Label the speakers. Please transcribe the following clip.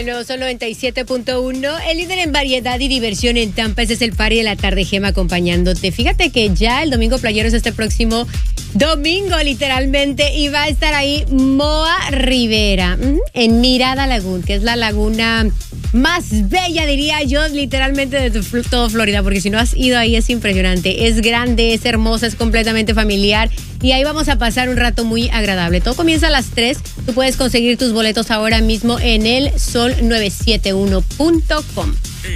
Speaker 1: No, son 97.1. El líder en variedad y diversión en Tampa. Ese es el Party de la Tarde, Gema, acompañándote. Fíjate que ya el Domingo Playero es este próximo domingo, literalmente, y va a estar ahí Moa Rivera en Mirada Lagoon, que es la laguna más bella, diría yo, literalmente de todo Florida, porque si no has ido ahí es impresionante. Es grande, es hermosa, es completamente familiar y ahí vamos a pasar un rato muy agradable. Todo comienza a las 3. Tú puedes conseguir tus boletos ahora mismo en el sol971.com.